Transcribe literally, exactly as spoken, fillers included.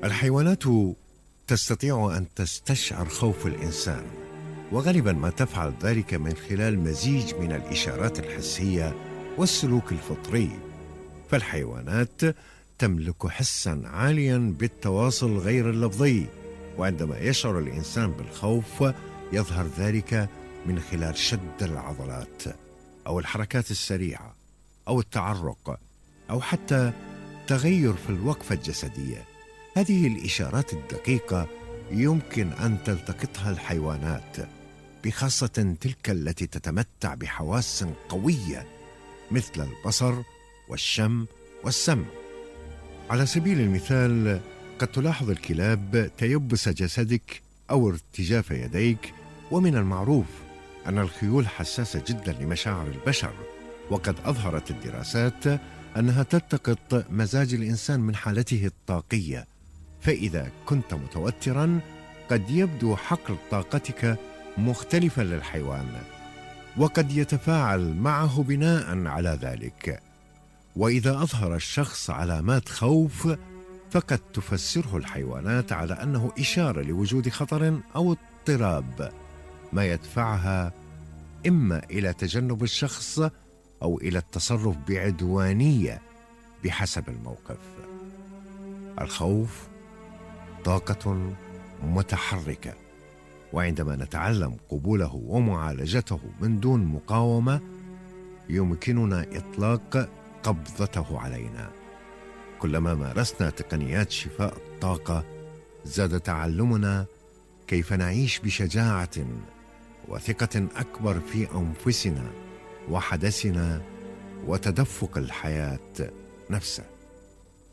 الحيوانات تستطيع أن تستشعر خوف الإنسان، وغالبا ما تفعل ذلك من خلال مزيج من الإشارات الحسية والسلوك الفطري. فالحيوانات تملك حسا عاليا بالتواصل غير اللفظي، وعندما يشعر الإنسان بالخوف يظهر ذلك من خلال شد العضلات أو الحركات السريعة أو التعرق أو حتى تغير في الوقفة الجسدية. هذه الإشارات الدقيقة يمكن أن تلتقطها الحيوانات، بخاصة تلك التي تتمتع بحواس قوية مثل البصر والشم والسمع. على سبيل المثال، قد تلاحظ الكلاب تيبس جسدك أو ارتجاف يديك، ومن المعروف أن الخيول حساسة جدا لمشاعر البشر، وقد أظهرت الدراسات أنها تلتقط مزاج الإنسان من حالته الطاقية. فإذا كنت متوترا قد يبدو حقل طاقتك مختلفا للحيوان، وقد يتفاعل معه بناء على ذلك. وإذا أظهر الشخص علامات خوف فقد تفسره الحيوانات على أنه إشارة لوجود خطر أو اضطراب، ما يدفعها إما إلى تجنب الشخص أو إلى التصرف بعدوانية بحسب الموقف. الخوف طاقة متحركة، وعندما نتعلم قبوله ومعالجته من دون مقاومة يمكننا إطلاق قبضته علينا. كلما مارسنا تقنيات شفاء الطاقة زاد تعلمنا كيف نعيش بشجاعة وثقة أكبر في أنفسنا وحدثنا وتدفق الحياة نفسه.